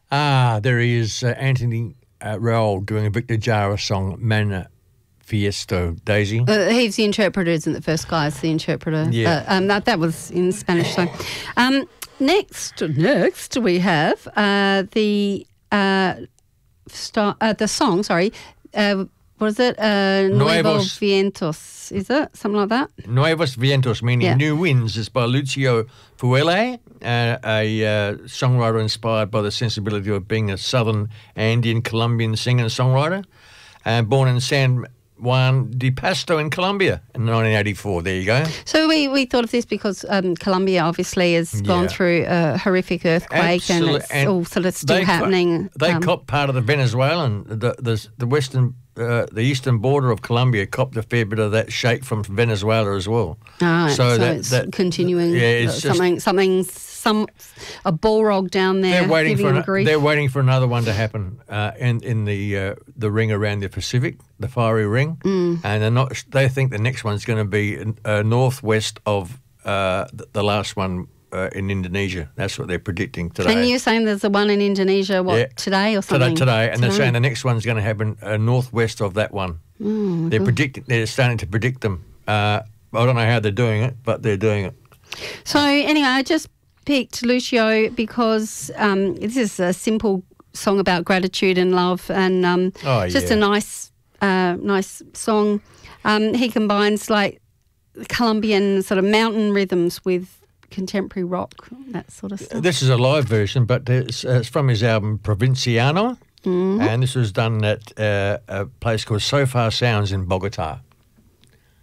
There he is, Anthony Raoul doing a Victor Jara song, Manifiesto, Daisy. He's the interpreter, isn't the first guy? Is the interpreter. Yeah. That was in Spanish. So, next we have the song. Sorry, what is it? Nuevos Vientos. Is it something like that? Nuevos Vientos, meaning new winds, is by Lucio Fuele, a songwriter inspired by the sensibility of being a southern Andean Colombian singer and songwriter, born in San Juan de Pasto in Colombia in 1984. There you go. So we thought of this because Colombia obviously has gone through a horrific earthquake and it's all sort of still happening. They copped part of the Venezuelan, the western, the eastern border of Colombia copped a fair bit of that shake from Venezuela as well. Right, so it's continuing. Yeah, it's a bullrog down there. They're waiting for another one to happen in the ring around the Pacific, the fiery ring, and they think the next one's going to be northwest of the last one in Indonesia. That's what they're predicting today. And you're saying there's the one in Indonesia, today or something? Today, and they're saying the next one's going to happen northwest of that one. They're starting to predict them. I don't know how they're doing it, but they're doing it. So anyway, I just picked Lucio because this is a simple song about gratitude and love, and just a nice song. He combines like Colombian sort of mountain rhythms with contemporary rock, that sort of stuff. This is a live version, but it's from his album Provinciano, and this was done at a place called So Far Sounds in Bogota.